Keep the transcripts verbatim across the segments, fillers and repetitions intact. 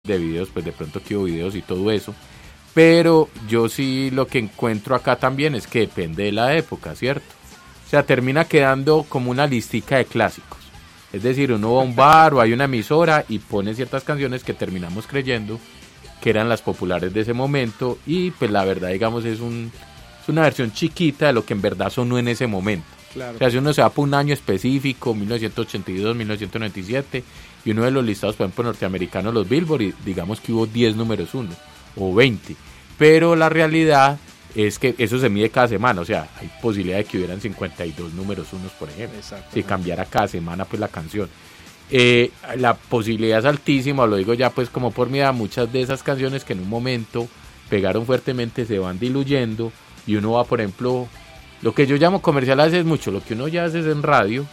de videos, pues de pronto que hubo videos y todo eso, pero yo sí lo que encuentro acá también es que depende de la época, ¿cierto? O sea, termina quedando como una listica de clásicos, es decir, uno va a un bar o hay una emisora y pone ciertas canciones que terminamos creyendo que eran las populares de ese momento y pues la verdad, digamos, es, un, es una versión chiquita de lo que en verdad sonó en ese momento. Claro. O sea, si uno se va por un año específico, mil novecientos ochenta y dos, mil novecientos noventa y siete, y uno de los listados, por ejemplo, norteamericanos, los Billboard, y digamos que hubo diez números uno, o veinte, pero la realidad es que eso se mide cada semana, o sea, hay posibilidad de que hubieran cincuenta y dos números unos, por ejemplo, si cambiara cada semana pues la canción. Eh, la posibilidad es altísima, lo digo ya pues como por mi edad, muchas de esas canciones que en un momento pegaron fuertemente se van diluyendo, y uno va, por ejemplo... Lo que yo llamo comercial a veces es mucho, lo que uno ya hace es en radio,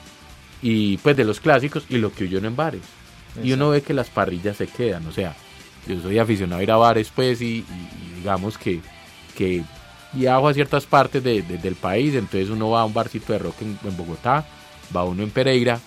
y pues de los clásicos, y lo que oye uno en bares. Exacto. Y uno ve que las parrillas se quedan, o sea, yo soy aficionado a ir a bares pues, y, y, y digamos que, que viajo a ciertas partes de, de, del país, entonces uno va a un barcito de rock en, en Bogotá, va uno en Pereira,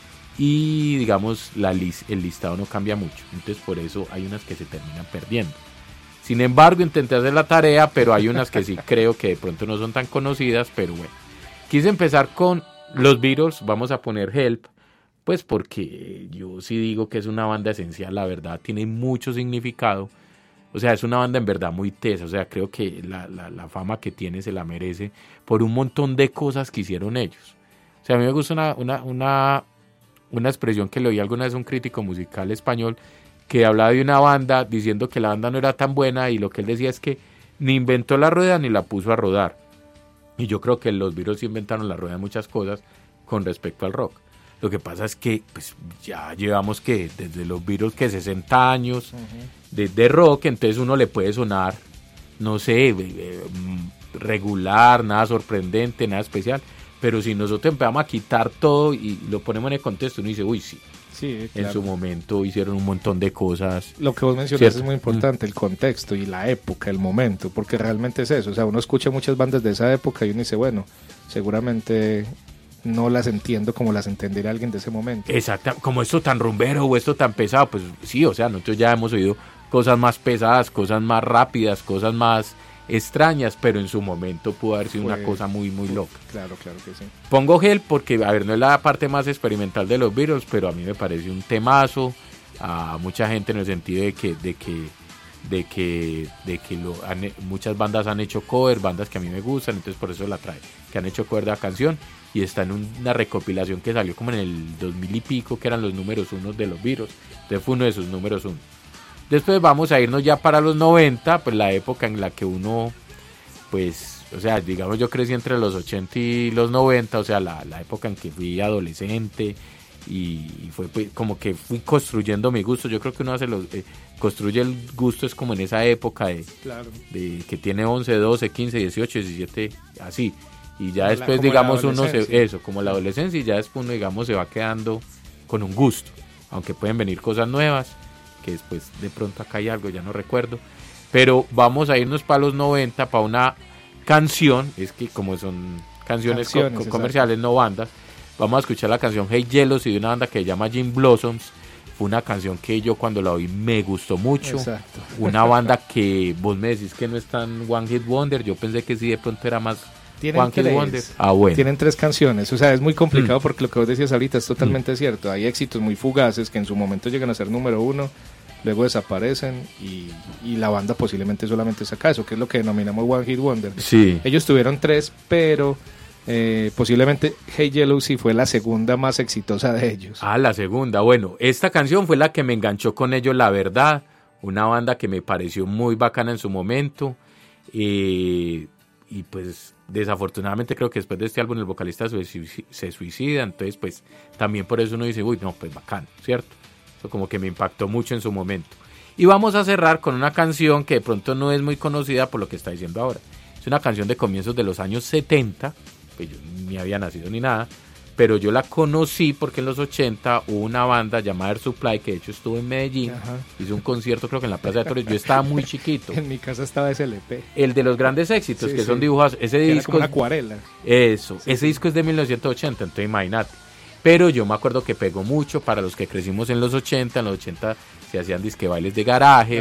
y digamos la lis, el listado no cambia mucho, entonces por eso hay unas que se terminan perdiendo. Sin embargo, intenté hacer la tarea, pero hay unas que sí creo que de pronto no son tan conocidas, pero bueno. Quise empezar con los Beatles, vamos a poner Help, pues porque yo sí digo que es una banda esencial, la verdad, tiene mucho significado. O sea, es una banda en verdad muy tesa, o sea, creo que la, la, la fama que tiene se la merece por un montón de cosas que hicieron ellos. O sea, a mí me gusta una, una, una, una expresión que le oí alguna vez a un crítico musical español, que hablaba de una banda diciendo que la banda no era tan buena, y lo que él decía es que ni inventó la rueda ni la puso a rodar. Y yo creo que los Beatles inventaron la rueda en muchas cosas con respecto al rock. Lo que pasa es que pues ya llevamos que desde los Beatles que sesenta años uh-huh. de, de rock, entonces uno le puede sonar, no sé, eh, regular, nada sorprendente, nada especial, pero si nosotros empezamos a quitar todo y lo ponemos en el contexto, uno dice, uy, sí. Sí, claro. En su momento hicieron un montón de cosas. Lo que vos mencionaste es muy importante, el contexto y la época, el momento, porque realmente es eso. O sea, uno escucha muchas bandas de esa época y uno dice, bueno, seguramente no las entiendo como las entendería alguien de ese momento. Exacto, como esto tan rumbero o esto tan pesado, pues sí, o sea, nosotros ya hemos oído cosas más pesadas, cosas más rápidas, cosas más extrañas, pero en su momento pudo haber sido Fue, una cosa muy muy loca. Claro, claro que sí. Pongo Help porque, a ver, no es la parte más experimental de los Beatles, pero a mí me parece un temazo a mucha gente en el sentido de que de que de que de que lo han, muchas bandas han hecho cover, bandas que a mí me gustan, entonces por eso la trae, que han hecho cover de la canción, y está en una recopilación que salió como en el dos mil y pico, que eran los números uno de los Beatles, entonces fue uno de sus números uno. Después vamos a irnos ya para los noventa, pues la época en la que uno, pues, o sea, digamos yo crecí entre los ochenta y los noventa, o sea, la, la época en que fui adolescente y, y fue pues, como que fui construyendo mi gusto. Yo creo que uno hace los, eh, construye el gusto es como en esa época de, claro. de que tiene once, doce, quince, dieciocho, diecisiete, así. Y ya después, la, digamos, uno se, eso, como la adolescencia, y ya después uno, digamos, se va quedando con un gusto, aunque pueden venir cosas nuevas, que después de pronto acá hay algo, ya no recuerdo, pero vamos a irnos para los noventa, para una canción, es que como son canciones, canciones co- comerciales, exacto. No bandas, vamos a escuchar la canción Hey Jealousy de una banda que se llama Gin Blossoms. Fue una canción que yo cuando la oí me gustó mucho, exacto. Una banda que vos me decís que no es tan One Hit Wonder, yo pensé que sí de pronto era más Tienen One tres, Hit Wonder. Ah, bueno. Tienen tres canciones, o sea, es muy complicado mm. porque lo que vos decías ahorita es totalmente mm. cierto. Hay éxitos muy fugaces que en su momento llegan a ser número uno, luego desaparecen y, y la banda posiblemente solamente saca eso, que es lo que denominamos One Hit Wonder. Sí. Ellos tuvieron tres, pero eh, posiblemente Hey Jealousy fue la segunda más exitosa de ellos. Ah, la segunda. Bueno, esta canción fue la que me enganchó con ellos, la verdad. Una banda que me pareció muy bacana en su momento. Eh, y pues desafortunadamente creo que después de este álbum el vocalista se suicida, entonces pues también por eso uno dice, uy, no, pues bacán, ¿cierto? Eso como que me impactó mucho en su momento. Y vamos a cerrar con una canción que de pronto no es muy conocida por lo que está diciendo ahora. Es una canción de comienzos de los años setenta, pues yo ni había nacido ni nada, pero yo la conocí porque en los ochenta hubo una banda llamada Air Supply que de hecho estuvo en Medellín. Ajá. Hizo un concierto creo que en la Plaza de Toros, yo estaba muy chiquito. En mi casa estaba ese L P. El de los grandes éxitos, sí, que sí. Son dibujados, ese que disco... Era como una acuarela. Eso, sí, ese sí. disco es de mil novecientos ochenta, entonces imagínate. pero yo me acuerdo que pegó mucho para los que crecimos en los ochenta, en los ochenta se hacían disque bailes de garaje,